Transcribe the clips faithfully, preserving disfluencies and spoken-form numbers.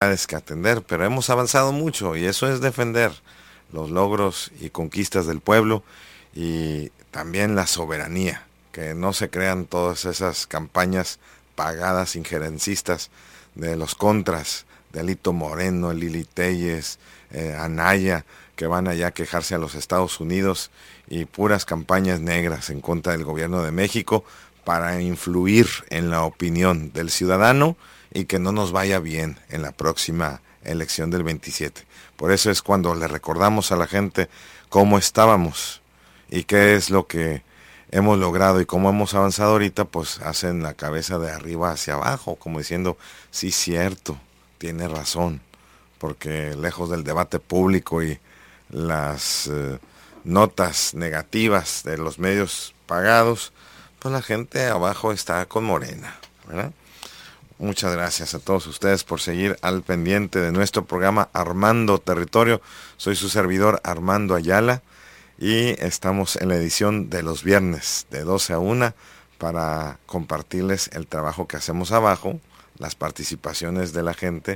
prioridades que atender, pero hemos avanzado mucho y eso es defender los logros y conquistas del pueblo y también la soberanía, que no se crean todas esas campañas pagadas injerencistas de los contras, de Alito Moreno, Lili Téllez, eh, Anaya, que van allá a quejarse a los Estados Unidos y puras campañas negras en contra del gobierno de México para influir en la opinión del ciudadano y que no nos vaya bien en la próxima elección del veintisiete. Por eso es cuando le recordamos a la gente cómo estábamos y qué es lo que hemos logrado y cómo hemos avanzado ahorita, pues hacen la cabeza de arriba hacia abajo, como diciendo, sí, cierto, tiene razón, porque lejos del debate público y las eh, notas negativas de los medios pagados, pues la gente abajo está con Morena, ¿verdad? Muchas gracias a todos ustedes por seguir al pendiente de nuestro programa Armando Territorio. Soy su servidor Armando Ayala y estamos en la edición de los viernes de doce a una para compartirles el trabajo que hacemos abajo, las participaciones de la gente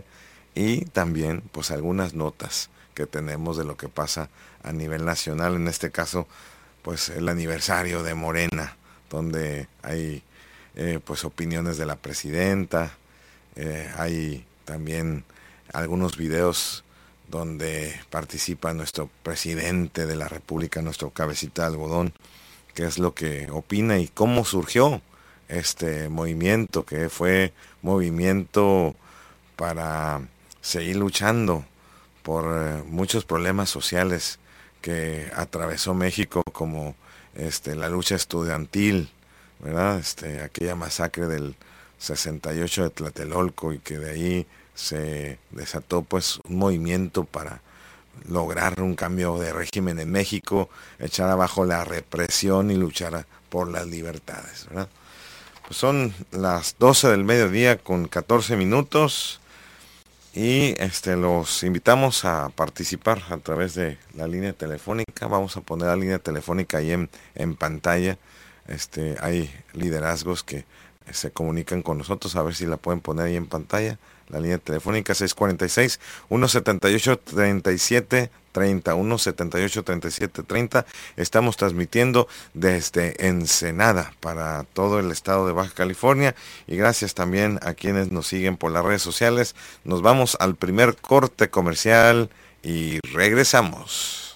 y también pues algunas notas que tenemos de lo que pasa a nivel nacional, en este caso pues el aniversario de Morena, donde hay eh, pues opiniones de la presidenta, eh, hay también algunos videos donde participa nuestro presidente de la República, nuestro cabecita de algodón, qué es lo que opina y cómo surgió este movimiento, que fue movimiento para seguir luchando por eh, muchos problemas sociales que atravesó México, como este la lucha estudiantil, ¿verdad? Este, aquella masacre del sesenta y ocho de Tlatelolco, y que de ahí se desató pues un movimiento para lograr un cambio de régimen en México, echar abajo la represión y luchar por las libertades, ¿verdad? Pues son las doce del mediodía con catorce minutos y este los invitamos a participar a través de la línea telefónica. Vamos a poner la línea telefónica ahí en, en pantalla. Este, hay liderazgos que se comunican con nosotros, a ver si la pueden poner ahí en pantalla. La línea telefónica seis cuatro seis, uno siete ocho, tres siete tres cero, uno siete ocho, tres siete tres cero. Estamos transmitiendo desde Ensenada para todo el estado de Baja California y gracias también a quienes nos siguen por las redes sociales. Nos vamos al primer corte comercial y regresamos.